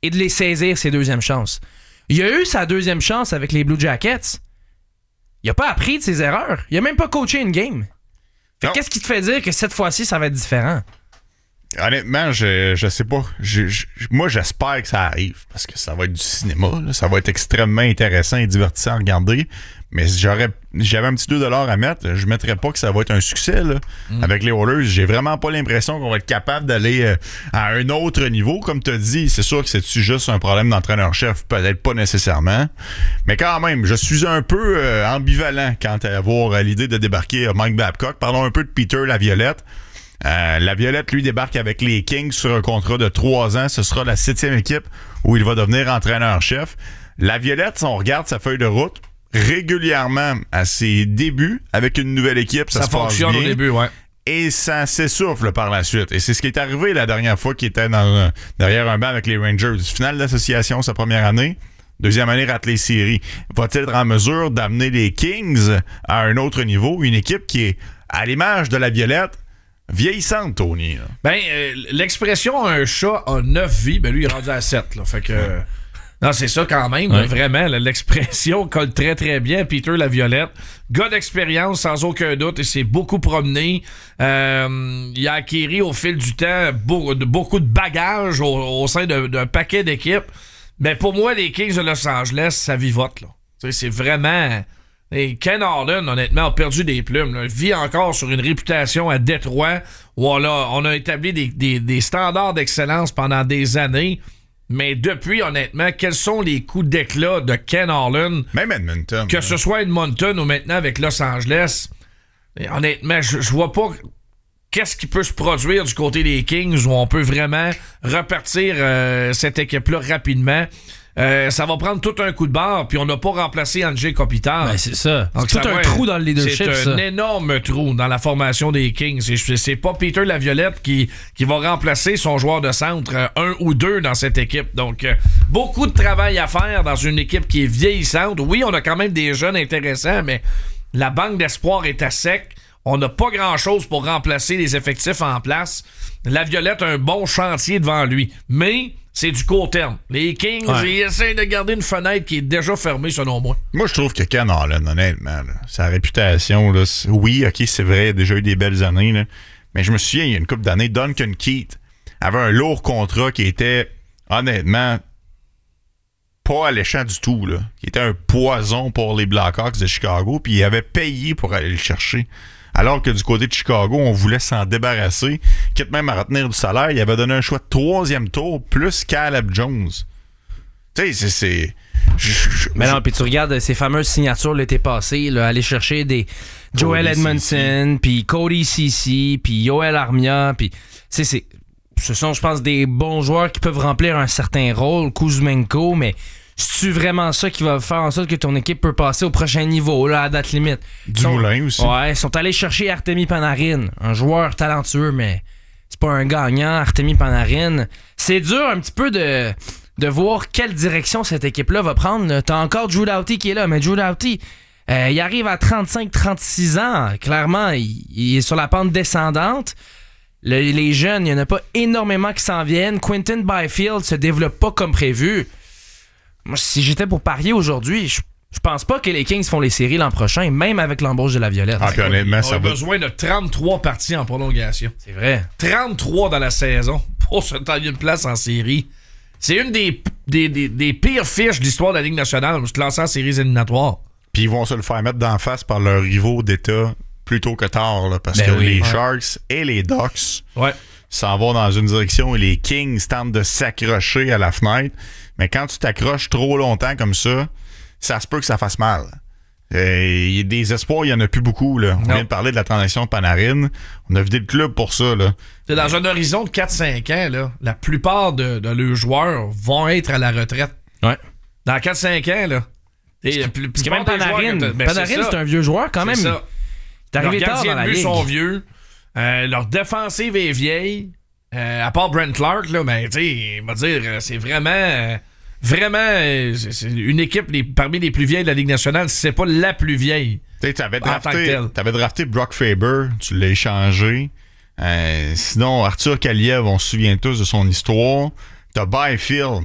et de les saisir, ses deuxièmes chances. Il a eu sa deuxième chance avec les Blue Jackets. Il a pas appris de ses erreurs. Il a même pas coaché une game. Fait qu'est-ce qui te fait dire que cette fois-ci, ça va être différent? Honnêtement, je sais pas. Moi, j'espère que ça arrive parce que ça va être du cinéma. Là. Ça va être extrêmement intéressant et divertissant à regarder. Mais si j'avais un petit 2$ à mettre, je mettrais pas que ça va être un succès là. Avec les Oilers. J'ai vraiment pas l'impression qu'on va être capable d'aller à un autre niveau. Comme tu as dit, c'est sûr que c'est-tu juste un problème d'entraîneur-chef? Peut-être pas nécessairement. Mais quand même, je suis un peu ambivalent quant à voir l'idée de débarquer Mike Babcock. Parlons un peu de Peter Laviolette. Laviolette, lui, débarque avec les Kings sur un contrat de 3 ans. Ce sera la 7e équipe où il va devenir entraîneur-chef. Laviolette, si on regarde sa feuille de route, régulièrement à ses débuts avec une nouvelle équipe, ça se fonctionne passe bien, au début, ouais. Et ça s'essouffle par la suite. Et c'est ce qui est arrivé la dernière fois qu'il était derrière un banc avec les Rangers. Finale d'association sa première année. Deuxième année, rate les séries. Va-t-il être en mesure d'amener les Kings à un autre niveau? Une équipe qui est, à l'image de Laviolette, vieillissante, Tony. Là. Ben, l'expression « un chat a 9 vies », ben lui, il est rendu à 7. Là, fait que... Non, c'est ça quand même. Ouais. Vraiment, là, l'expression colle très, très bien. Peter Laviolette, gars d'expérience, sans aucun doute. Il s'est beaucoup promené. Il a acquis au fil du temps beaucoup de bagages au sein d'un paquet d'équipes. Mais pour moi, les Kings de Los Angeles, ça vivote. Là. C'est vraiment... Et Ken Holland, honnêtement, a perdu des plumes. Là. Il vit encore sur une réputation à Détroit où on a établi des standards d'excellence pendant des années. Mais depuis, honnêtement, quels sont les coups d'éclat de Ken Holland? Même Edmonton. Que ce soit Edmonton ou maintenant avec Los Angeles, et honnêtement, je vois pas qu'est-ce qui peut se produire du côté des Kings où on peut vraiment repartir cette équipe-là rapidement. Ça va prendre tout un coup de barre, puis on n'a pas remplacé Andrzej Kopitar. Ben, c'est ça. Donc, C'est tout un trou dans le leadership, c'est ça. un énorme trou dans la formation des Kings. Et c'est pas Peter Laviolette qui va remplacer son joueur de centre, un ou deux dans cette équipe. Donc, beaucoup de travail à faire dans une équipe qui est vieillissante. Oui, on a quand même des jeunes intéressants, mais la banque d'espoir est à sec. On n'a pas grand-chose pour remplacer les effectifs en place. Laviolette a un bon chantier devant lui. Mais... c'est du court terme. Les Kings, ils essaient de garder une fenêtre qui est déjà fermée, selon moi. Moi, je trouve que Ken Holland, honnêtement, là, sa réputation, là, oui, OK, c'est vrai, il a déjà eu des belles années, là, mais je me souviens, il y a une couple d'années, Duncan Keith avait un lourd contrat qui était, honnêtement, pas alléchant du tout, là, qui était un poison pour les Blackhawks de Chicago, puis il avait payé pour aller le chercher. Alors que du côté de Chicago, on voulait s'en débarrasser, quitte même à retenir du salaire. Il avait donné un choix de 3e tour, plus Caleb Jones. Tu sais, c'est... Mais non, puis tu regardes ces fameuses signatures l'été passé, là, aller chercher des Joel Edmondson, puis Cody Ceci, puis Yoel Armia, puis ce sont, je pense, des bons joueurs qui peuvent remplir un certain rôle, Kuzmenko, mais c'est-tu vraiment ça qui va faire en sorte que ton équipe peut passer au prochain niveau, là, à date limite? Dumoulin aussi. Ouais, ils sont allés chercher Artemi Panarin, un joueur talentueux, mais c'est pas un gagnant, Artemi Panarin. C'est dur un petit peu de voir quelle direction cette équipe-là va prendre. Là. T'as encore Drew Doughty qui est là, mais Drew Doughty, il arrive à 35-36 ans. Clairement, il est sur la pente descendante. Les jeunes, il n'y en a pas énormément qui s'en viennent. Quinton Byfield se développe pas comme prévu. Moi, si j'étais pour parier aujourd'hui, je pense pas que les Kings font les séries l'an prochain, même avec l'embauche de Laviolette. Ah, honnêtement, on a besoin de 33 parties en prolongation. C'est vrai. 33 dans la saison pour se tailler une place en série. C'est une des pires fiches de l'histoire de la Ligue nationale, se classer en séries éliminatoires. Puis ils vont se le faire mettre d'en face par leurs rivaux d'État plus tôt que tard, là, parce que les Sharks et les Ducks s'en vont dans une direction et les Kings tentent de s'accrocher à la fenêtre. Mais quand tu t'accroches trop longtemps comme ça se peut que ça fasse mal. Y a des espoirs, il n'y en a plus beaucoup. Là. On vient de parler de la transaction de Panarin. On a vidé le club pour ça. Là. C'est dans un horizon de 4-5 ans, là, la plupart de leurs joueurs vont être à la retraite. Ouais. Dans 4-5 ans, là. Parce que même Panarin, c'est un vieux joueur quand même. C'est ça. Il est arrivé tard dans la ligue. Leurs gardiens de but sont vieux. Leur défensive est vieille. À part Brent Clark, là, mais tu sais, on va dire, c'est vraiment c'est une équipe parmi les plus vieilles de la Ligue nationale, si c'est pas la plus vieille. Tu sais, t'avais drafté Brock Faber, tu l'as échangé. Sinon, Arthur Kaliev, on se souvient tous de son histoire. T'as Byfield.